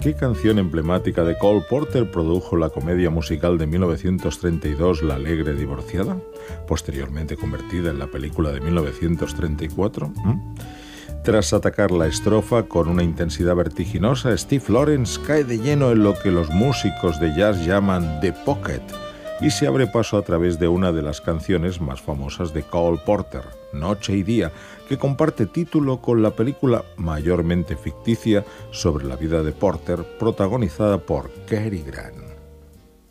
¿Qué canción emblemática de Cole Porter produjo la comedia musical de 1932 La alegre divorciada, posteriormente convertida en la película de 1934? Tras atacar la estrofa con una intensidad vertiginosa, Steve Lawrence cae de lleno en lo que los músicos de jazz llaman The Pocket y se abre paso a través de una de las canciones más famosas de Cole Porter, Noche y Día, que comparte título con la película mayormente ficticia sobre la vida de Porter, protagonizada por Cary Grant.